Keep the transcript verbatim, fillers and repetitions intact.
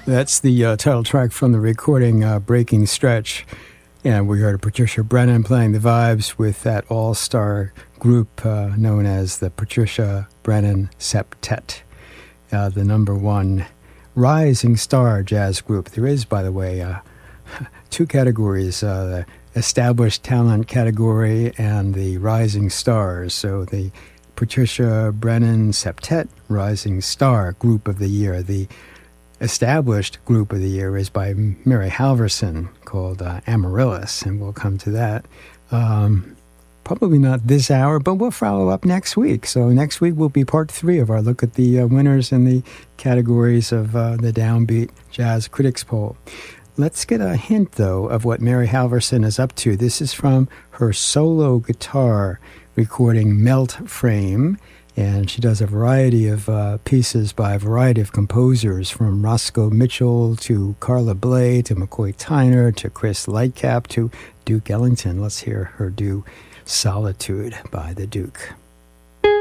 That's the uh, title track from the recording uh, Breaking Stretch. And we heard Patricia Brennan playing the vibes with that all-star group uh, known as the Patricia Brennan Septet, uh, the number one rising star jazz group. There is, by the way, uh, two categories, uh, the established talent category and the rising stars. So the Patricia Brennan Septet Rising Star Group of the Year. The established group of the year is by Mary Halverson, called uh, Amaryllis, and we'll come to that. Um, probably not this hour, but we'll follow up next week. So next week will be part three of our look at the uh, winners in the categories of uh, the Downbeat Jazz Critics Poll. Let's get a hint, though, of what Mary Halverson is up to. This is from her solo guitar recording Melt Frame, and she does a variety of uh, pieces by a variety of composers, from Roscoe Mitchell to Carla Bley to McCoy Tyner to Chris Lightcap to Duke Ellington. Let's hear her do Solitude by the Duke.